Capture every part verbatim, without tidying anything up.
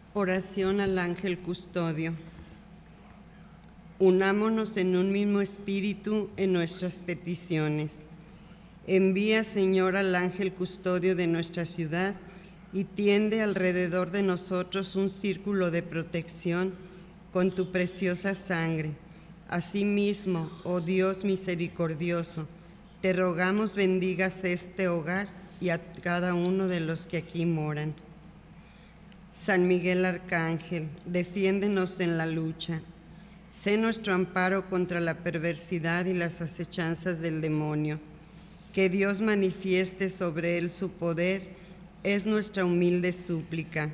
Oración al ángel custodio. Unámonos en un mismo espíritu en nuestras peticiones. Envía, Señor, al ángel custodio de nuestra ciudad y tiende alrededor de nosotros un círculo de protección con tu preciosa sangre. Asimismo, oh Dios misericordioso, te rogamos bendigas este hogar y a cada uno de los que aquí moran. San Miguel Arcángel, defiéndenos en la lucha. Sé nuestro amparo contra la perversidad y las acechanzas del demonio. Que Dios manifieste sobre él su poder es nuestra humilde súplica.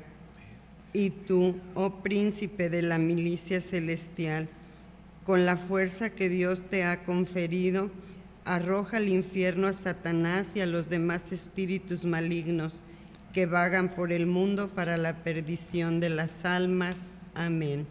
Y tú, oh príncipe de la milicia celestial, con la fuerza que Dios te ha conferido, arroja al infierno a Satanás y a los demás espíritus malignos que vagan por el mundo para la perdición de las almas. Amén.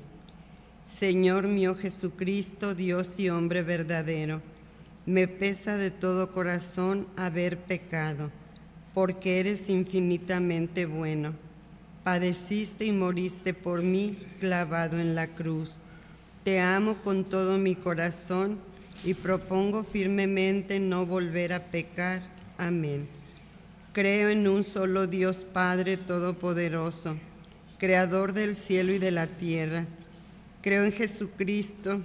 Señor mío Jesucristo, Dios y hombre verdadero, me pesa de todo corazón haber pecado, porque eres infinitamente bueno. Padeciste y moriste por mí clavado en la cruz. Te amo con todo mi corazón y propongo firmemente no volver a pecar. Amén. Creo en un solo Dios Padre Todopoderoso, Creador del cielo y de la tierra. Creo en Jesucristo,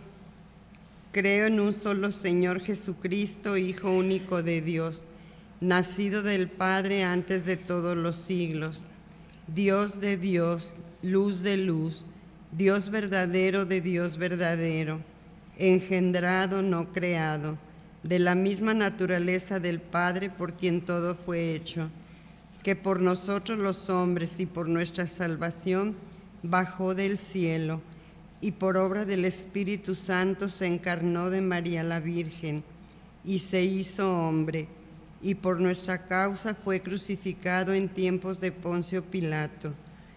creo en un solo Señor Jesucristo, Hijo único de Dios, nacido del Padre antes de todos los siglos, Dios de Dios, luz de luz, Dios verdadero de Dios verdadero, engendrado, no creado, de la misma naturaleza del Padre por quien todo fue hecho, que por nosotros los hombres y por nuestra salvación bajó del cielo y por obra del Espíritu Santo se encarnó de María la Virgen y se hizo hombre, y por nuestra causa fue crucificado en tiempos de Poncio Pilato.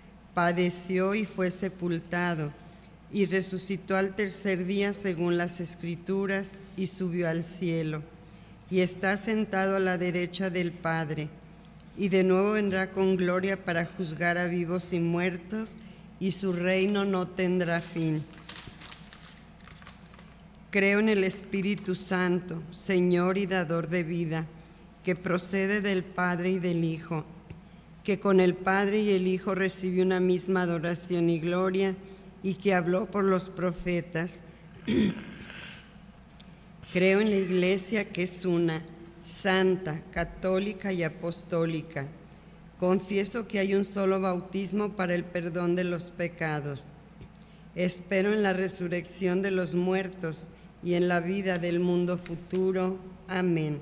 Padeció y fue sepultado, y resucitó al tercer día según las Escrituras, y subió al cielo, y está sentado a la derecha del Padre, y de nuevo vendrá con gloria para juzgar a vivos y muertos, y su reino no tendrá fin. Creo en el Espíritu Santo, Señor y dador de vida, que procede del Padre y del Hijo, que con el Padre y el Hijo recibió una misma adoración y gloria, y que habló por los profetas. Creo en la Iglesia, que es una, santa, católica y apostólica. Confieso que hay un solo bautismo para el perdón de los pecados. Espero en la resurrección de los muertos y en la vida del mundo futuro. Amén.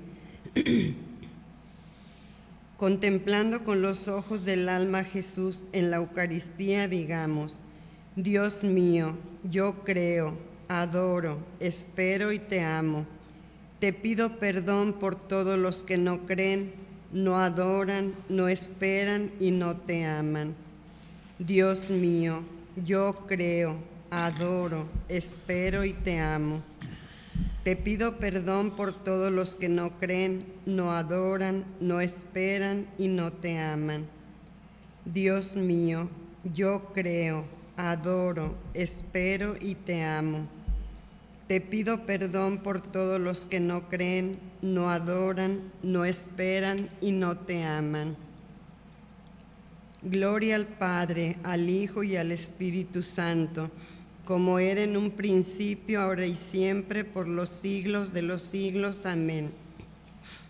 Contemplando con los ojos del alma a Jesús en la Eucaristía, digamos: Dios mío, yo creo, adoro, espero y te amo. Te pido perdón por todos los que no creen, no adoran, no esperan y no te aman. Dios mío, yo creo, adoro, espero y te amo. Te pido perdón por todos los que no creen, no adoran, no esperan y no te aman. Dios mío, yo creo, adoro, espero y te amo. Te pido perdón por todos los que no creen, no adoran, no esperan y no te aman. Gloria al Padre, al Hijo y al Espíritu Santo, como era en un principio, ahora y siempre, por los siglos de los siglos. Amén.